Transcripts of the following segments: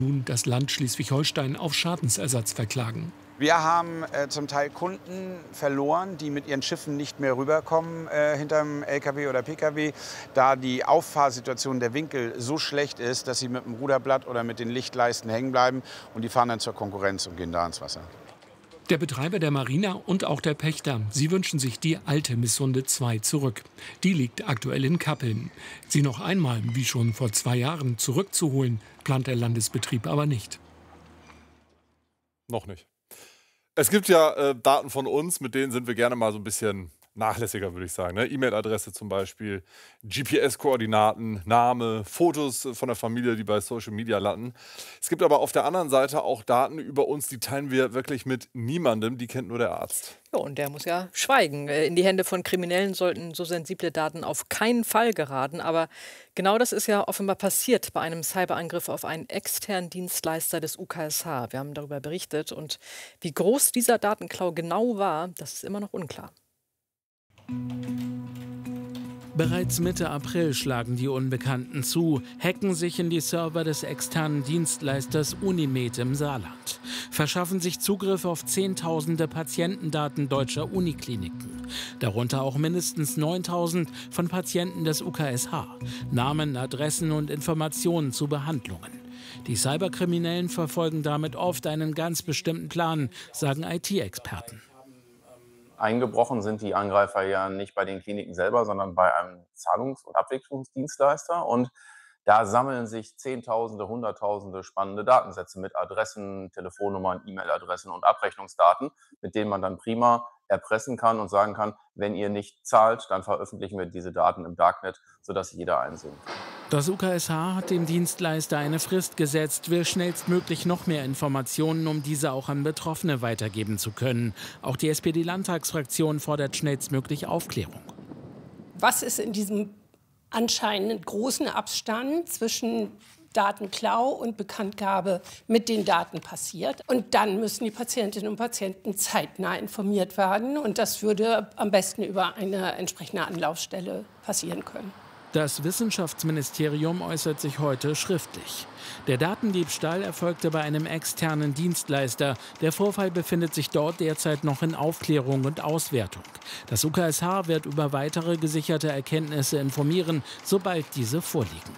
Nun das Land Schleswig-Holstein auf Schadensersatz verklagen. Wir haben zum Teil Kunden verloren, die mit ihren Schiffen nicht mehr rüberkommen hinterm LKW oder PKW, da die Auffahrsituation der Winkel so schlecht ist, dass sie mit dem Ruderblatt oder mit den Lichtleisten hängen bleiben und die fahren dann zur Konkurrenz und gehen da ins Wasser. Der Betreiber der Marina und auch der Pächter, sie wünschen sich die alte Missunde 2 zurück. Die liegt aktuell in Kappeln. Sie noch einmal, wie schon vor 2 Jahren, zurückzuholen, plant der Landesbetrieb aber nicht. Noch nicht. Es gibt ja Daten von uns, mit denen sind wir gerne mal so ein bisschen nachlässiger, würde ich sagen. Ne? E-Mail-Adresse zum Beispiel, GPS-Koordinaten, Name, Fotos von der Familie, die bei Social Media landen. Es gibt aber auf der anderen Seite auch Daten über uns, die teilen wir wirklich mit niemandem, die kennt nur der Arzt. Ja, und der muss ja schweigen. In die Hände von Kriminellen sollten so sensible Daten auf keinen Fall geraten. Aber genau das ist ja offenbar passiert bei einem Cyberangriff auf einen externen Dienstleister des UKSH. Wir haben darüber berichtet. Und wie groß dieser Datenklau genau war, das ist immer noch unklar. Bereits Mitte April schlagen die Unbekannten zu, hacken sich in die Server des externen Dienstleisters Unimed im Saarland, verschaffen sich Zugriff auf Zehntausende Patientendaten deutscher Unikliniken, darunter auch mindestens 9.000 von Patienten des UKSH, Namen, Adressen und Informationen zu Behandlungen. Die Cyberkriminellen verfolgen damit oft einen ganz bestimmten Plan, sagen IT-Experten. Eingebrochen sind die Angreifer ja nicht bei den Kliniken selber, sondern bei einem Zahlungs- und Abwicklungsdienstleister. Und da sammeln sich Zehntausende, Hunderttausende spannende Datensätze mit Adressen, Telefonnummern, E-Mail-Adressen und Abrechnungsdaten, mit denen man dann prima erpressen kann und sagen kann, wenn ihr nicht zahlt, dann veröffentlichen wir diese Daten im Darknet, sodass jeder einsehen kann. Das UKSH hat dem Dienstleister eine Frist gesetzt, will schnellstmöglich noch mehr Informationen, um diese auch an Betroffene weitergeben zu können. Auch die SPD-Landtagsfraktion fordert schnellstmöglich Aufklärung. Was ist in diesem anscheinend großen Abstand zwischen Datenklau und Bekanntgabe mit den Daten passiert? Und dann müssen die Patientinnen und Patienten zeitnah informiert werden. Und das würde am besten über eine entsprechende Anlaufstelle passieren können. Das Wissenschaftsministerium äußert sich heute schriftlich. Der Datendiebstahl erfolgte bei einem externen Dienstleister. Der Vorfall befindet sich dort derzeit noch in Aufklärung und Auswertung. Das UKSH wird über weitere gesicherte Erkenntnisse informieren, sobald diese vorliegen.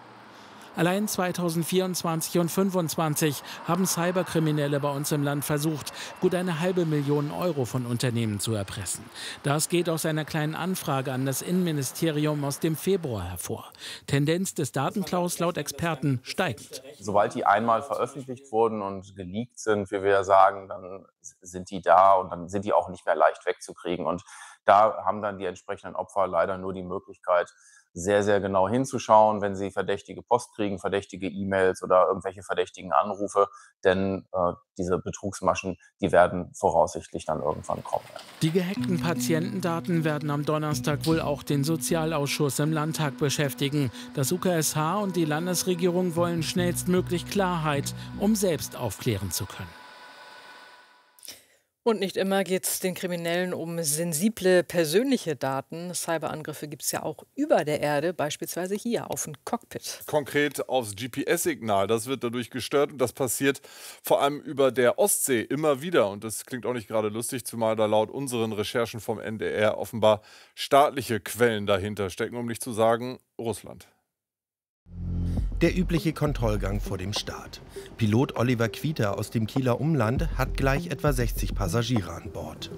Allein 2024 und 2025 haben Cyberkriminelle bei uns im Land versucht, gut 500.000 € von Unternehmen zu erpressen. Das geht aus einer kleinen Anfrage an das Innenministerium aus dem Februar hervor. Tendenz des Datenklaus laut Experten steigend. Sobald die einmal veröffentlicht wurden und geleakt sind, wie wir ja sagen, dann sind die da und dann sind die auch nicht mehr leicht wegzukriegen. Und da haben dann die entsprechenden Opfer leider nur die Möglichkeit, sehr, sehr genau hinzuschauen, wenn sie verdächtige Post kriegen, verdächtige E-Mails oder irgendwelche verdächtigen Anrufe. Denn diese Betrugsmaschen, die werden voraussichtlich dann irgendwann kommen. Die gehackten Patientendaten werden am Donnerstag wohl auch den Sozialausschuss im Landtag beschäftigen. Das UKSH und die Landesregierung wollen schnellstmöglich Klarheit, um selbst aufklären zu können. Und nicht immer geht es den Kriminellen um sensible persönliche Daten. Cyberangriffe gibt es ja auch über der Erde, beispielsweise hier auf ein Cockpit. Konkret aufs GPS-Signal. Das wird dadurch gestört und das passiert vor allem über der Ostsee immer wieder. Und das klingt auch nicht gerade lustig, zumal da laut unseren Recherchen vom NDR offenbar staatliche Quellen dahinter stecken, um nicht zu sagen Russland. Der übliche Kontrollgang vor dem Start. Pilot Oliver Quieter aus dem Kieler Umland hat gleich etwa 60 Passagiere an Bord.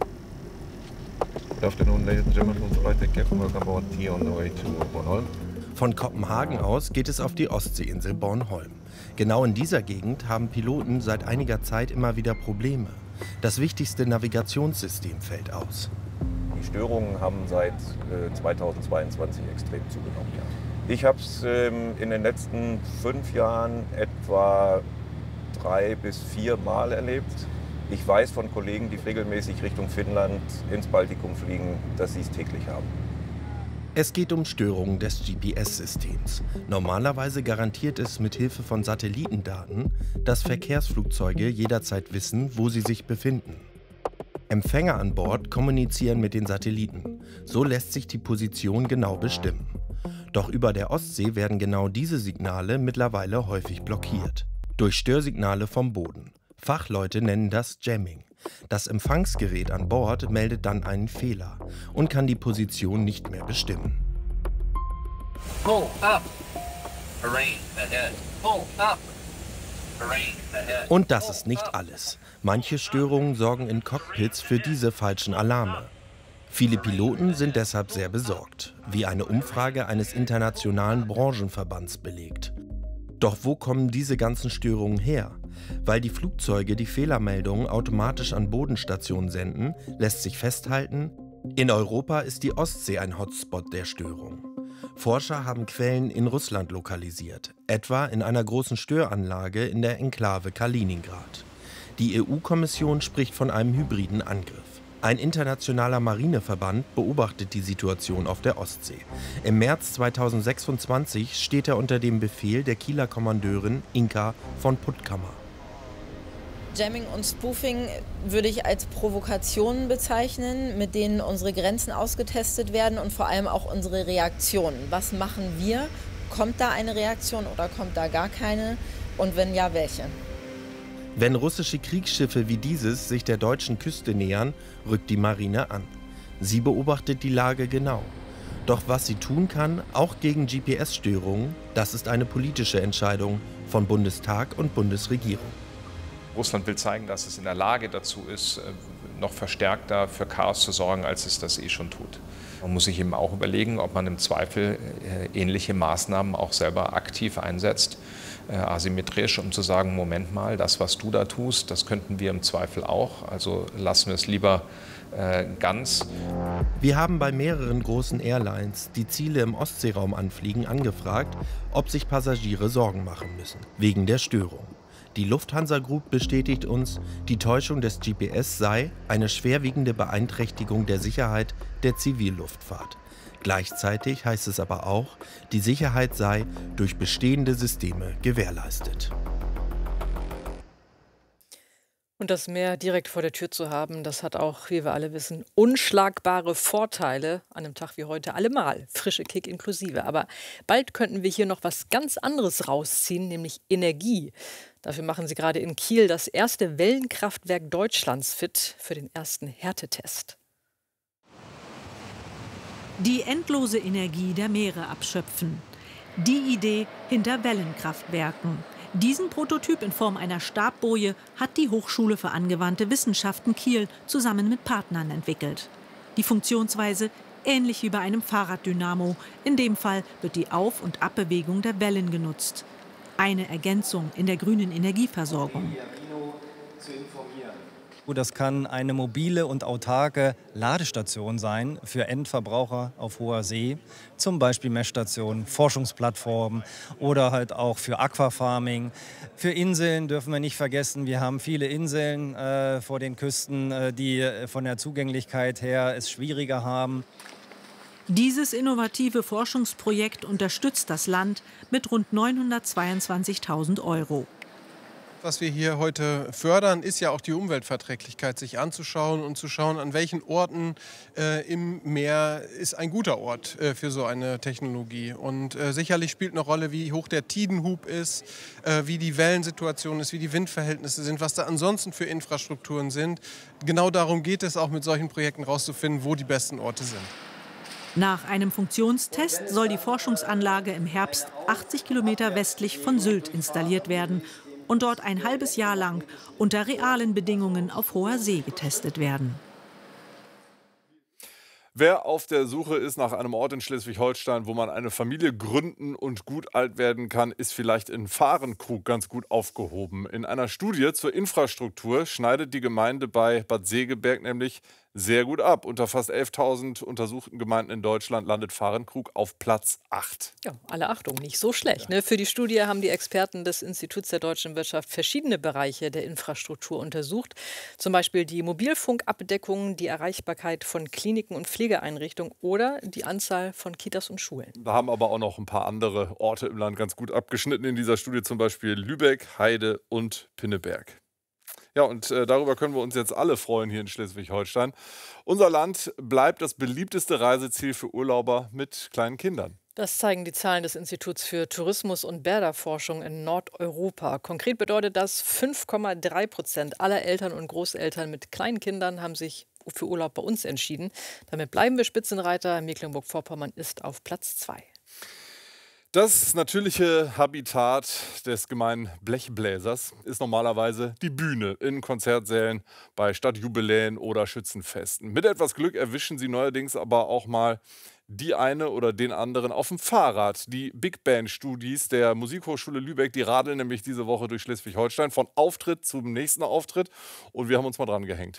Von Kopenhagen aus geht es auf die Ostseeinsel Bornholm. Genau in dieser Gegend haben Piloten seit einiger Zeit immer wieder Probleme. Das wichtigste Navigationssystem fällt aus. Die Störungen haben seit 2022 extrem zugenommen. Ja. Ich habe es in den letzten 5 Jahren etwa 3 bis 4 Mal erlebt. Ich weiß von Kollegen, die regelmäßig Richtung Finnland ins Baltikum fliegen, dass sie es täglich haben. Es geht um Störungen des GPS-Systems. Normalerweise garantiert es mit Hilfe von Satellitendaten, dass Verkehrsflugzeuge jederzeit wissen, wo sie sich befinden. Empfänger an Bord kommunizieren mit den Satelliten. So lässt sich die Position genau bestimmen. Doch über der Ostsee werden genau diese Signale mittlerweile häufig blockiert. durch Störsignale vom Boden. Fachleute nennen das Jamming. Das Empfangsgerät an Bord meldet dann einen Fehler und kann die Position nicht mehr bestimmen. Pull up. Terrain ahead. Pull up. Terrain ahead. Und das ist nicht alles. Manche Störungen sorgen in Cockpits für diese falschen Alarme. Viele Piloten sind deshalb sehr besorgt, wie eine Umfrage eines internationalen Branchenverbands belegt. Doch wo kommen diese ganzen Störungen her? Weil die Flugzeuge die Fehlermeldungen automatisch an Bodenstationen senden, lässt sich festhalten, in Europa ist die Ostsee ein Hotspot der Störung. Forscher haben Quellen in Russland lokalisiert, etwa in einer großen Störanlage in der Enklave Kaliningrad. Die EU-Kommission spricht von einem hybriden Angriff. Ein internationaler Marineverband beobachtet die Situation auf der Ostsee. Im März 2026 steht er unter dem Befehl der Kieler Kommandeurin Inka von Puttkammer. Jamming und Spoofing würde ich als Provokationen bezeichnen, mit denen unsere Grenzen ausgetestet werden und vor allem auch unsere Reaktionen. Was machen wir? Kommt da eine Reaktion oder kommt da gar keine? Und wenn ja, welche? Wenn russische Kriegsschiffe wie dieses sich der deutschen Küste nähern, rückt die Marine an. Sie beobachtet die Lage genau. Doch was sie tun kann, auch gegen GPS-Störungen, das ist eine politische Entscheidung von Bundestag und Bundesregierung. Russland will zeigen, dass es in der Lage dazu ist, noch verstärkter für Chaos zu sorgen, als es das schon tut. Man muss sich eben auch überlegen, ob man im Zweifel ähnliche Maßnahmen auch selber aktiv einsetzt, asymmetrisch, um zu sagen, Moment mal, das, was du da tust, das könnten wir im Zweifel auch, also lassen wir es lieber ganz. Wir haben bei mehreren großen Airlines, die Ziele im Ostseeraum anfliegen, angefragt, ob sich Passagiere Sorgen machen müssen, wegen der Störung. Die Lufthansa Group bestätigt uns, die Täuschung des GPS sei eine schwerwiegende Beeinträchtigung der Sicherheit der Zivilluftfahrt. Gleichzeitig heißt es aber auch, die Sicherheit sei durch bestehende Systeme gewährleistet. Und das Meer direkt vor der Tür zu haben, das hat auch, wie wir alle wissen, unschlagbare Vorteile an einem Tag wie heute allemal, frische Kick inklusive. Aber bald könnten wir hier noch was ganz anderes rausziehen, nämlich Energie. Dafür machen sie gerade in Kiel das erste Wellenkraftwerk Deutschlands fit für den ersten Härtetest. Die endlose Energie der Meere abschöpfen. Die Idee hinter Wellenkraftwerken. Diesen Prototyp in Form einer Stabboje hat die Hochschule für angewandte Wissenschaften Kiel zusammen mit Partnern entwickelt. Die Funktionsweise ähnlich wie bei einem Fahrraddynamo. In dem Fall wird die Auf- und Abbewegung der Wellen genutzt. Eine Ergänzung in der grünen Energieversorgung. Das kann eine mobile und autarke Ladestation sein für Endverbraucher auf hoher See, zum Beispiel Messstationen, Forschungsplattformen oder halt auch für Aquafarming. Für Inseln dürfen wir nicht vergessen, wir haben viele Inseln vor den Küsten, die von der Zugänglichkeit her es schwieriger haben. Dieses innovative Forschungsprojekt unterstützt das Land mit rund 922.000 €. Was wir hier heute fördern, ist ja auch die Umweltverträglichkeit, sich anzuschauen und zu schauen, an welchen Orten im Meer ist ein guter Ort für so eine Technologie. Und sicherlich spielt eine Rolle, wie hoch der Tidenhub ist, wie die Wellensituation ist, wie die Windverhältnisse sind, was da ansonsten für Infrastrukturen sind. Genau darum geht es auch mit solchen Projekten rauszufinden, wo die besten Orte sind. Nach einem Funktionstest soll die Forschungsanlage im Herbst 80 Kilometer westlich von Sylt installiert werden und dort ein halbes Jahr lang unter realen Bedingungen auf hoher See getestet werden. Wer auf der Suche ist nach einem Ort in Schleswig-Holstein, wo man eine Familie gründen und gut alt werden kann, ist vielleicht in Fahrenkrug ganz gut aufgehoben. In einer Studie zur Infrastruktur schneidet die Gemeinde bei Bad Segeberg nämlich sehr gut ab. Unter fast 11.000 untersuchten Gemeinden in Deutschland landet Fahrenkrug auf Platz 8. Ja, alle Achtung, nicht so schlecht. Ne? Für die Studie haben die Experten des Instituts der deutschen Wirtschaft verschiedene Bereiche der Infrastruktur untersucht. Zum Beispiel die Mobilfunkabdeckung, die Erreichbarkeit von Kliniken und Pflegeeinrichtungen oder die Anzahl von Kitas und Schulen. Da haben aber auch noch ein paar andere Orte im Land ganz gut abgeschnitten in dieser Studie, zum Beispiel Lübeck, Heide und Pinneberg. Ja, und darüber können wir uns jetzt alle freuen hier in Schleswig-Holstein. Unser Land bleibt das beliebteste Reiseziel für Urlauber mit kleinen Kindern. Das zeigen die Zahlen des Instituts für Tourismus und Bäderforschung in Nordeuropa. Konkret bedeutet das, 5,3% aller Eltern und Großeltern mit kleinen Kindern haben sich für Urlaub bei uns entschieden. Damit bleiben wir Spitzenreiter. Mecklenburg-Vorpommern ist auf Platz 2. Das natürliche Habitat des gemeinen Blechbläsers ist normalerweise die Bühne in Konzertsälen, bei Stadtjubiläen oder Schützenfesten. Mit etwas Glück erwischen Sie neuerdings aber auch mal die eine oder den anderen auf dem Fahrrad. Die Big Band-Studis der Musikhochschule Lübeck, die radeln nämlich diese Woche durch Schleswig-Holstein von Auftritt zum nächsten Auftritt. Und wir haben uns mal dran gehängt.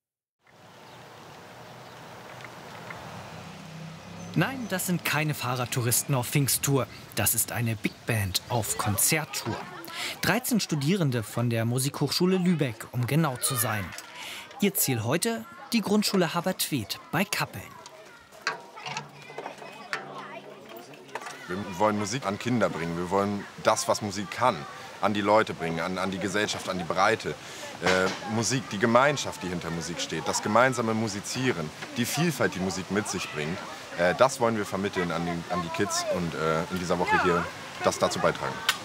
Nein, das sind keine Fahrradtouristen auf Pfingsttour. Das ist eine Big Band auf Konzerttour. 13 Studierende von der Musikhochschule Lübeck, um genau zu sein. Ihr Ziel heute? Die Grundschule Habertweed bei Kappeln. Wir wollen Musik an Kinder bringen. Wir wollen das, was Musik kann, an die Leute bringen, an die Gesellschaft, an die Breite. Musik, die Gemeinschaft, die hinter Musik steht, das gemeinsame Musizieren, die Vielfalt, die Musik mit sich bringt. Das wollen wir vermitteln an die Kids und in dieser Woche hier das dazu beitragen.